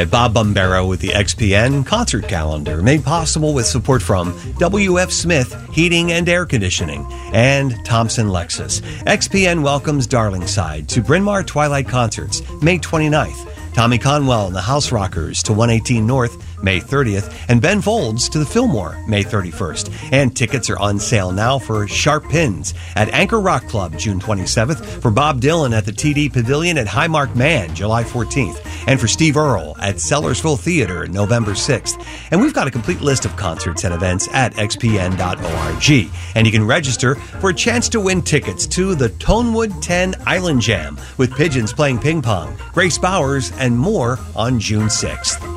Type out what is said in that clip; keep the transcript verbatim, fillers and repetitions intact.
Bob Bombero with the X P N concert calendar, made possible with support from W F Smith Heating and Air Conditioning and Thompson Lexus. X P N welcomes Darlingside to Bryn Mawr Twilight Concerts, May twenty-ninth. Tommy Conwell and the House Rockers to one eighteen North, May thirtieth, and Ben Folds to the Fillmore, May thirty-first. And tickets are on sale now for Sharp Pins at Anchor Rock Club, June twenty-seventh, for Bob Dylan at the T D Pavilion at Highmark Man, July fourteenth, and for Steve Earle at Sellersville Theater, November sixth. And we've got a complete list of concerts and events at x p n dot org. And you can register for a chance to win tickets to the Tonewood ten Island Jam with Pigeons playing ping pong, Grace Bowers, and more on June sixth.